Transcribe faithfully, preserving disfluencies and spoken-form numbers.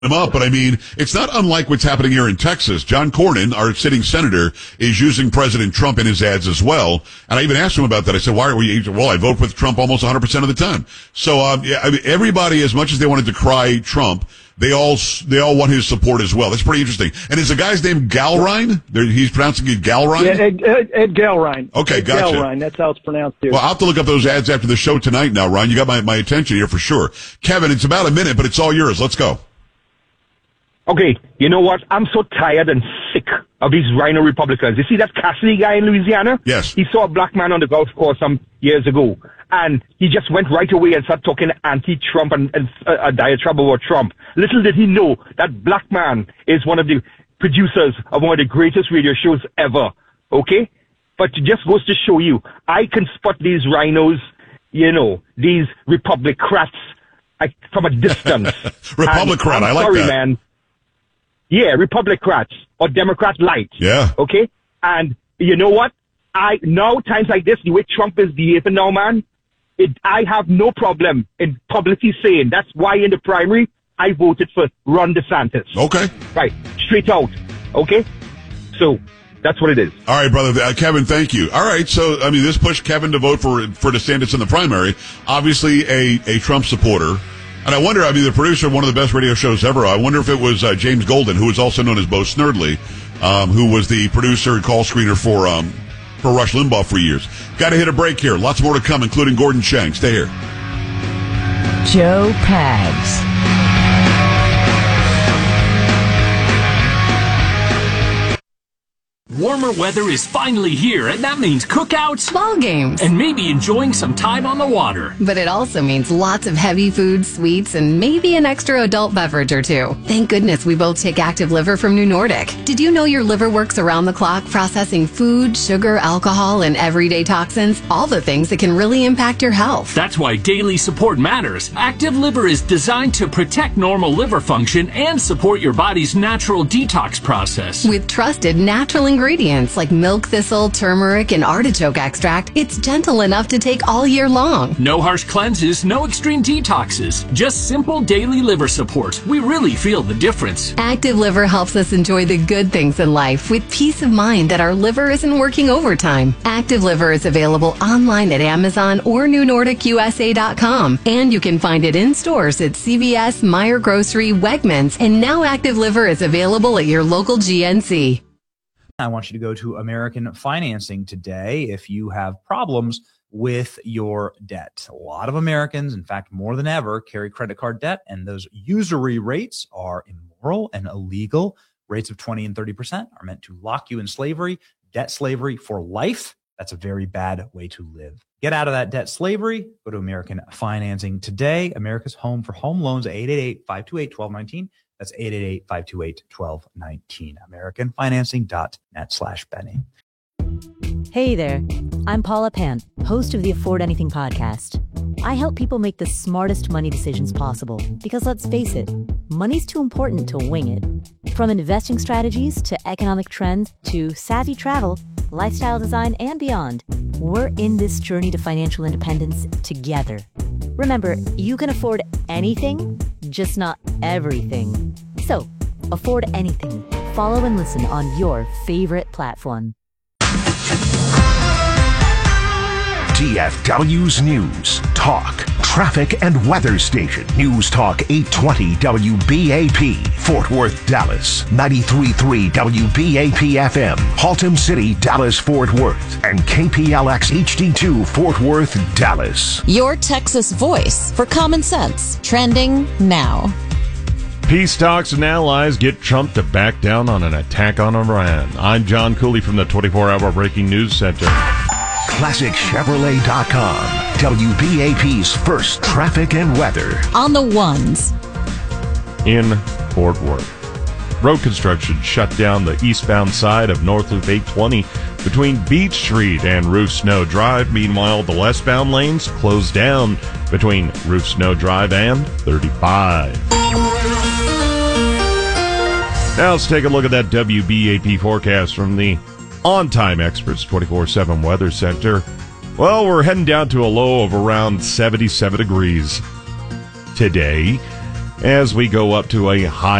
him up, but I mean, it's not unlike what's happening here in Texas. John Cornyn, our sitting senator, is using President Trump in his ads as well. And I even asked him about that. I said, why are we, he said, well, I vote with Trump almost one hundred percent of the time. So, um, yeah, I mean, everybody, as much as they wanted to cry Trump, they all, they all want his support as well. That's pretty interesting. And is the guy's name Galrine? There, he's pronouncing it Galrine? Yeah, Ed, Ed, Ed Galrine. Okay, Ed gotcha. Galrine, that's how it's pronounced here. Well, I'll have to look up those ads after the show tonight now, Ryan. You got my, my attention here for sure. Kevin, it's about a minute, but it's all yours. Let's go. Okay, you know what? I'm so tired and sick of these rhino Republicans. You see that Cassidy guy in Louisiana? Yes. He saw a black man on the golf course some years ago, and he just went right away and started talking anti-Trump and, and uh, a diatribe about Trump. Little did he know that black man is one of the producers of one of the greatest radio shows ever, okay? But it just goes to show you, I can spot these rhinos, you know, these Republicrats I, from a distance. Republicrat, I like sorry, that. Man. Yeah, Republicrats or Democrat light. Yeah. Okay? And you know what? I now times like this, the way Trump is behaving now, man, it, I have no problem in publicly saying that's why in the primary I voted for Ron DeSantis. Okay. Right. Straight out. Okay? So that's what it is. All right, brother. Uh, Kevin, thank you. All right. So, I mean, this pushed Kevin to vote for, for DeSantis in the primary. Obviously a, a Trump supporter. And I wonder, I mean, the producer of one of the best radio shows ever, I wonder if it was uh, James Golden, who was also known as Bo Snerdley, um, who was the producer and call screener for um, for Rush Limbaugh for years. Got to hit a break here. Lots more to come, including Gordon Chang. Stay here. Joe Pags. Warmer weather is finally here, and that means cookouts, Ball games, and maybe enjoying some time on the water. But it also means lots of heavy food, sweets, and maybe an extra adult beverage or two. Thank goodness we both take Active Liver from New Nordic. Did you know your liver works around the clock processing food, sugar, alcohol, and everyday toxins? All the things that can really impact your health. That's why daily support matters. Active Liver is designed to protect normal liver function and support your body's natural detox process. With trusted natural ingredients. Ingredients like milk thistle, turmeric, and artichoke extract, it's gentle enough to take all year long. No harsh cleanses, no extreme detoxes, just simple daily liver support. We really feel the difference. Active Liver helps us enjoy the good things in life with peace of mind that our liver isn't working overtime. Active Liver is available online at Amazon or new nordic u s a dot com, and you can find it in stores at C V S, Meijer Grocery, Wegmans, and now Active Liver is available at your local G N C. I want you to go to American Financing today if you have problems with your debt. A lot of Americans, in fact, more than ever, carry credit card debt, and those usury rates are immoral and illegal. Rates of twenty and thirty percent are meant to lock you in slavery, debt slavery for life. That's a very bad way to live. Get out of that debt slavery. Go to American Financing today. America's home for home loans, eight eight eight, five two eight, one two one nine. That's eight eight eight, five two eight, one two one nine. American Financing dot net slash Benny. Hey there. I'm Paula Pant, host of the Afford Anything podcast. I help people make the smartest money decisions possible because, let's face it, money's too important to wing it. From investing strategies to economic trends to savvy travel, lifestyle design, and beyond, we're in this journey to financial independence together. Remember, you can afford anything, just not everything. So, afford anything. Follow and listen on your favorite platform. D F W's News, Talk, Traffic and Weather Station. News Talk eight twenty W B A P, Fort Worth, Dallas. ninety-three point three W B A P F M, Haltom City, Dallas, Fort Worth. And K P L X H D two, Fort Worth, Dallas. Your Texas voice for common sense. Trending now. Peace talks and allies get Trump to back down on an attack on Iran. I'm John Cooley from the twenty-four hour Breaking News Center. Classic Chevrolet dot com, W B A P's first traffic and weather. On the ones. In Fort Worth. Road construction shut down the eastbound side of North Loop eight twenty between Beach Street and Roof Snow Drive. Meanwhile, the westbound lanes closed down between Roof Snow Drive and thirty-five. Now let's take a look at that W B A P forecast from the On-Time Experts twenty-four seven Weather Center. Well, we're heading down to a low of around seventy-seven degrees today. as we go up to a high